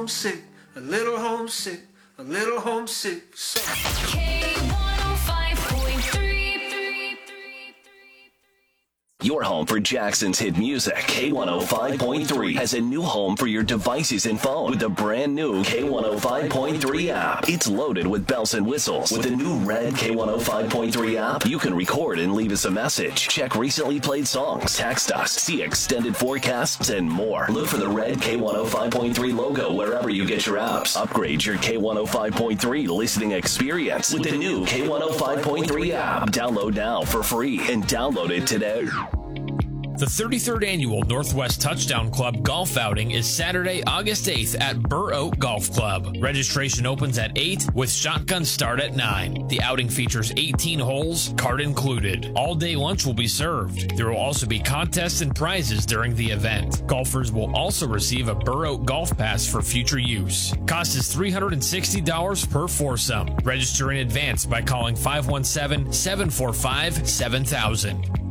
homesick, a little homesick, a little homesick. So. Your home for Jackson's hit music. K105.3 has a new home for your devices and phone with the brand new K105.3 app. It's loaded with bells and whistles. With the new red K105.3 app, you can record and leave us a message. Check recently played songs, text us, see extended forecasts, and more. Look for the red K105.3 logo wherever you get your apps. Upgrade your K105.3 listening experience with the new K105.3 app. Download now for free and download it today. The 33rd Annual Northwest Touchdown Club Golf Outing is Saturday, August 8th at Burr Oak Golf Club. Registration opens at 8 with shotgun start at 9. The outing features 18 holes, cart included. All-day lunch will be served. There will also be contests and prizes during the event. Golfers will also receive a Burr Oak Golf Pass for future use. Cost is $360 per foursome. Register in advance by calling 517-745-7000.